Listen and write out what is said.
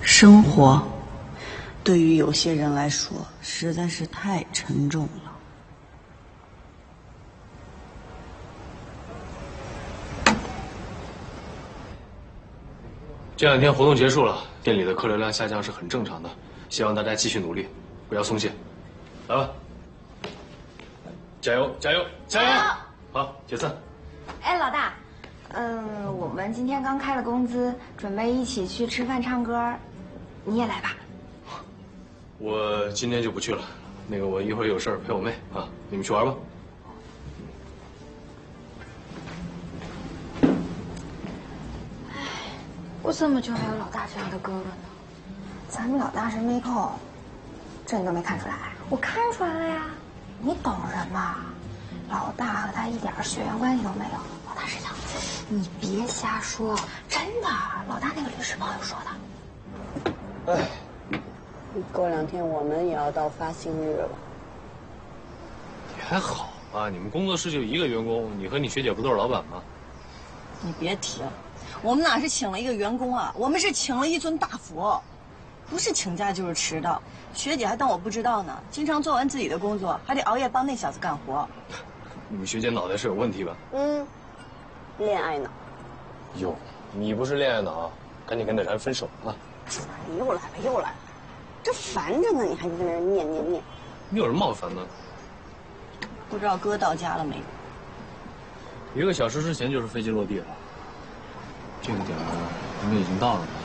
生活对于有些人来说实在是太沉重了。 这2天活动结束了，店里的客流量下降是很正常的，希望大家继续努力，不要松懈。来吧，加油，加油，加油！好，解散。 哎，老大，我们今天刚开了工资，准备一起去吃饭唱歌，你也来吧。 我今天就不去了，那个我一会儿有事儿陪我妹啊，你们去玩吧。 我怎么就没有老大这样的哥哥呢？咱们老大是妹控，这你都没看出来？我看出来了呀，你懂人吗？老大和他一点血缘关系都没有。老大是想，你别瞎说，真的，老大那个律师朋友说的。 哎，过2天我们也要到发薪日了。 也还好吧，你们工作室就1个员工，你和你学姐不都是老板吗？ 你别提了，我们哪是请了一个员工啊，我们是请了一尊大佛，不是请假就是迟到。学姐还当我不知道呢，经常做完自己的工作，还得熬夜帮那小子干活。 你们学姐脑袋是有问题吧？ 恋爱脑。 哟，你不是恋爱脑，赶紧跟那人分手啊！ 又来了又来了，这烦着呢，你还跟那人念。 你有什么冒犯的？ 不知道哥到家了没有？ 1个小时之前就是飞机落地了。这个点儿你们已经到了吗？